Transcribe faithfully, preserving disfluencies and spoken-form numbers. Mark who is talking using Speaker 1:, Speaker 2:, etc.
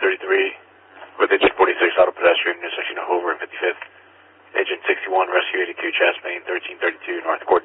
Speaker 1: thirty-three with engine forty-six, auto pedestrian, intersection of Hoover and fifty-fifth. Engine sixty-one, rescue eighty-two, chest main thirteen thirty-two, north quarter.